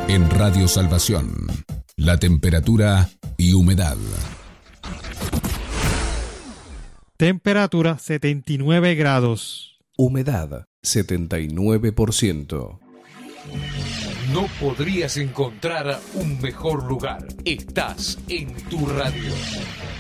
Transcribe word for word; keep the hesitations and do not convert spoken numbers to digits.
En Radio Salvación, la temperatura y humedad. Temperatura setenta y nueve grados. Humedad setenta y nueve por ciento. No podrías encontrar un mejor lugar. Estás en tu radio.